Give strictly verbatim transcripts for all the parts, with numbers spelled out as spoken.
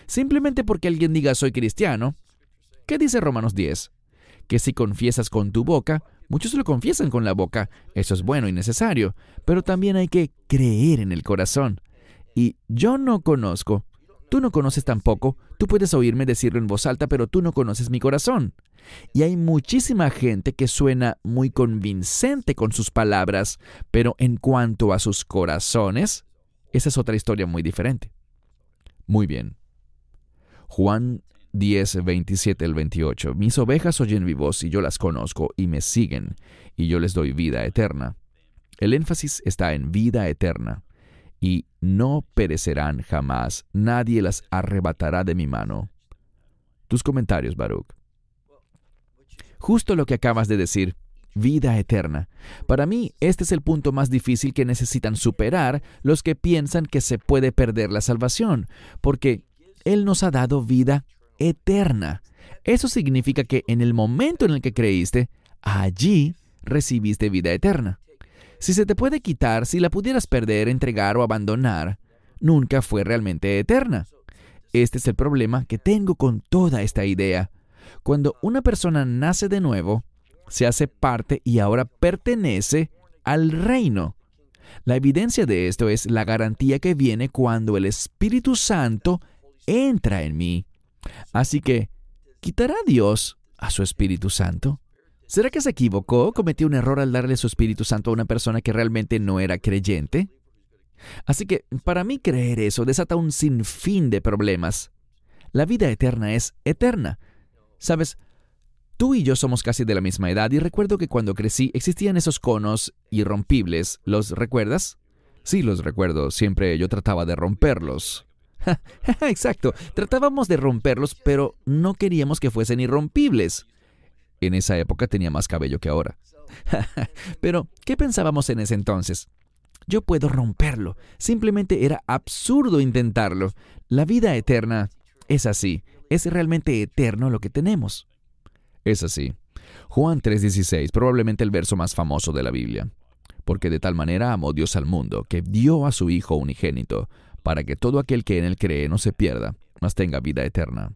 Simplemente porque alguien diga soy cristiano. ¿Qué dice Romanos diez? Que si confiesas con tu boca, muchos lo confiesan con la boca, eso es bueno y necesario, pero también hay que creer en el corazón. Y yo no conozco, tú no conoces tampoco, tú puedes oírme decirlo en voz alta, pero tú no conoces mi corazón. Y hay muchísima gente que suena muy convincente con sus palabras, pero en cuanto a sus corazones, esa es otra historia muy diferente. Muy bien. Juan diez, veintisiete al veintiocho. Mis ovejas oyen mi voz y yo las conozco y me siguen, y yo les doy vida eterna. El énfasis está en vida eterna. Y no perecerán jamás, nadie las arrebatará de mi mano. Tus comentarios, Baruch. Justo lo que acabas de decir, vida eterna. Para mí, este es el punto más difícil que necesitan superar los que piensan que se puede perder la salvación, porque Él nos ha dado vida eterna. Eso significa que en el momento en el que creíste, allí recibiste vida eterna. Si se te puede quitar, si la pudieras perder, entregar o abandonar, nunca fue realmente eterna. Este es el problema que tengo con toda esta idea. Cuando una persona nace de nuevo, se hace parte y ahora pertenece al reino. La evidencia de esto es la garantía que viene cuando el Espíritu Santo entra en mí. Así que, ¿quitará Dios a su Espíritu Santo? ¿Será que se equivocó? ¿Cometió un error al darle su Espíritu Santo a una persona que realmente no era creyente? Así que, para mí creer eso desata un sinfín de problemas. La vida eterna es eterna. ¿Sabes? Tú y yo somos casi de la misma edad y recuerdo que cuando crecí existían esos conos irrompibles. ¿Los recuerdas? Sí, los recuerdo. Siempre yo trataba de romperlos. Exacto. Tratábamos de romperlos, pero no queríamos que fuesen irrompibles. En esa época tenía más cabello que ahora. Pero, ¿qué pensábamos en ese entonces? Yo puedo romperlo. Simplemente era absurdo intentarlo. La vida eterna es así. Es realmente eterno lo que tenemos. Es así. Juan tres dieciséis, probablemente el verso más famoso de la Biblia. Porque de tal manera amó Dios al mundo, que dio a su Hijo unigénito, para que todo aquel que en él cree no se pierda, mas tenga vida eterna.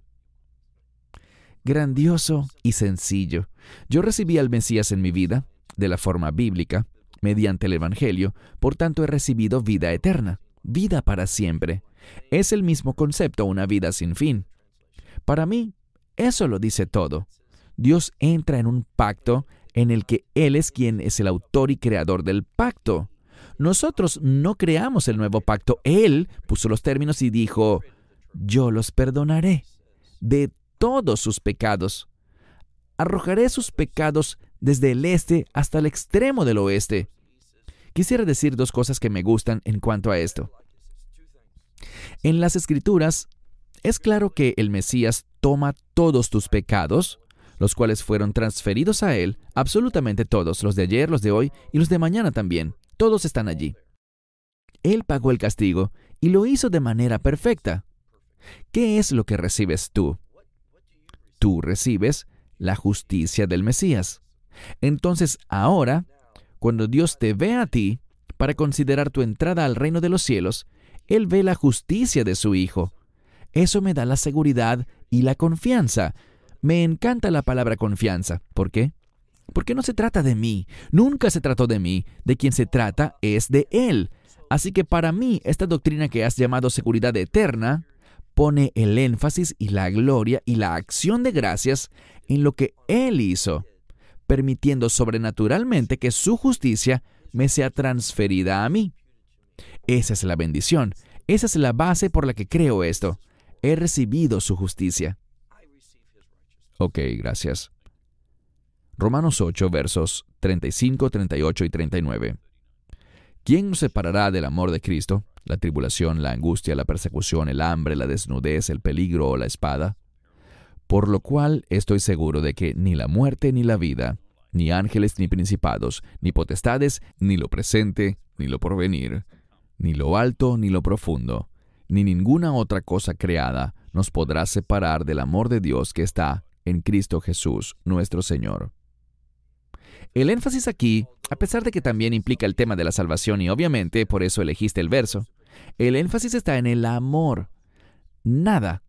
Grandioso y sencillo. Yo recibí al Mesías en mi vida, de la forma bíblica, mediante el Evangelio, por tanto he recibido vida eterna, vida para siempre. Es el mismo concepto, una vida sin fin. Para mí, eso lo dice todo. Dios entra en un pacto en el que Él es quien es el autor y creador del pacto. Nosotros no creamos el nuevo pacto. Él puso los términos y dijo, yo los perdonaré de todos sus pecados. Arrojaré sus pecados desde el este hasta el extremo del oeste. Quisiera decir dos cosas que me gustan en cuanto a esto. En las Escrituras, es claro que el Mesías toma todos tus pecados, los cuales fueron transferidos a Él, absolutamente todos, los de ayer, los de hoy y los de mañana también. Todos están allí. Él pagó el castigo y lo hizo de manera perfecta. ¿Qué es lo que recibes tú? Tú recibes la justicia del Mesías. Entonces, ahora, cuando Dios te ve a ti para considerar tu entrada al reino de los cielos, Él ve la justicia de su Hijo. Eso me da la seguridad y la confianza. Me encanta la palabra confianza. ¿Por qué? Porque no se trata de mí. Nunca se trató de mí. De quien se trata es de Él. Así que para mí, esta doctrina que has llamado seguridad eterna pone el énfasis y la gloria y la acción de gracias en lo que Él hizo, permitiendo sobrenaturalmente que su justicia me sea transferida a mí. Esa es la bendición. Esa es la base por la que creo esto. He recibido su justicia. Ok, gracias. Romanos ocho, versos treinta y cinco, treinta y ocho y treinta y nueve. ¿Quién nos separará del amor de Cristo? ¿La tribulación, la angustia, la persecución, el hambre, la desnudez, el peligro o la espada? Por lo cual estoy seguro de que ni la muerte ni la vida, ni ángeles ni principados, ni potestades, ni lo presente, ni lo porvenir, ni lo alto ni lo profundo, ni ninguna otra cosa creada nos podrá separar del amor de Dios que está en Cristo Jesús, nuestro Señor. El énfasis aquí, a pesar de que también implica el tema de la salvación y obviamente por eso elegiste el verso, el énfasis está en el amor. Nada,